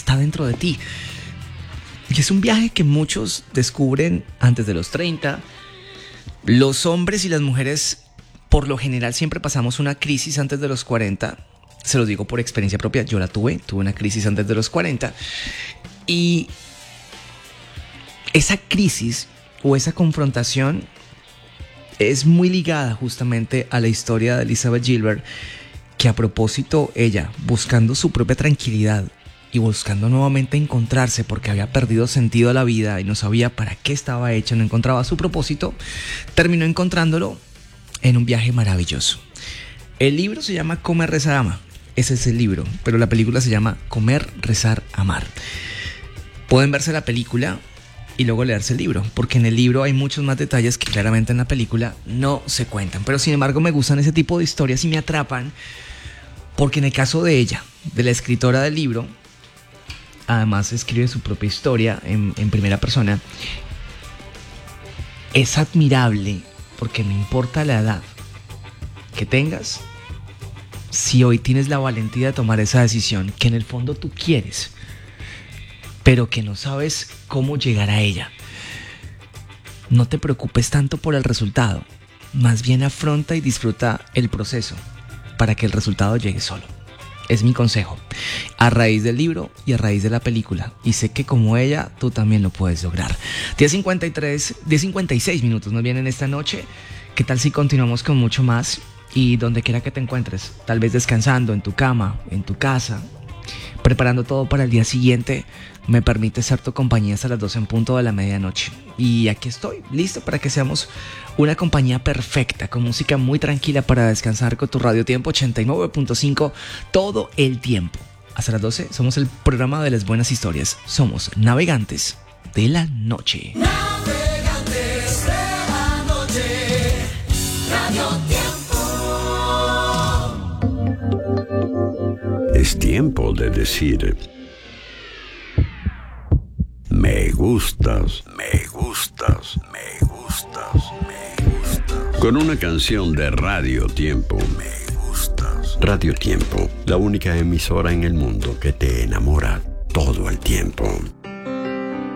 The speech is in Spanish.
está dentro de ti. Y es un viaje que muchos descubren antes de los 30. Los hombres y las mujeres, por lo general, siempre pasamos una crisis antes de los 40. Se los digo por experiencia propia, yo la tuve una crisis antes de los 40. Y esa crisis o esa confrontación es muy ligada justamente a la historia de Elizabeth Gilbert, que a propósito ella, buscando su propia tranquilidad y buscando nuevamente encontrarse porque había perdido sentido a la vida y no sabía para qué estaba hecha, no encontraba su propósito, terminó encontrándolo en un viaje maravilloso. El libro se llama Comer, Rezar, Amar. Ese es el libro, pero la película se llama Comer, Rezar, Amar. Pueden verse la película y luego leerse el libro, porque en el libro hay muchos más detalles que claramente en la película no se cuentan. Pero sin embargo me gustan ese tipo de historias y me atrapan, porque en el caso de ella, de la escritora del libro, además escribe su propia historia en primera persona. Es admirable porque no importa la edad que tengas, si hoy tienes la valentía de tomar esa decisión que en el fondo tú quieres, pero que no sabes cómo llegar a ella, no te preocupes tanto por el resultado, más bien afronta y disfruta el proceso para que el resultado llegue solo. Es mi consejo, a raíz del libro y a raíz de la película, y sé que como ella, tú también lo puedes lograr. 10:56 minutos nos vienen esta noche. ¿Qué tal si continuamos con mucho más? Y donde quiera que te encuentres, tal vez descansando en tu cama, en tu casa, preparando todo para el día siguiente, me permite ser tu compañía hasta las 12 en punto de la medianoche. Y aquí estoy, listo para que seamos una compañía perfecta, con música muy tranquila para descansar con tu Radio Tiempo 89.5 todo el tiempo. Hasta las 12 somos el programa de las buenas historias. Somos Navegantes de la Noche. Navegantes de la Noche, Radio Tiempo. Es tiempo de decir: me gustas, me gustas, me gustas, me gustas. Con una canción de Radio Tiempo. Me gustas. Radio Tiempo, la única emisora en el mundo que te enamora todo el tiempo.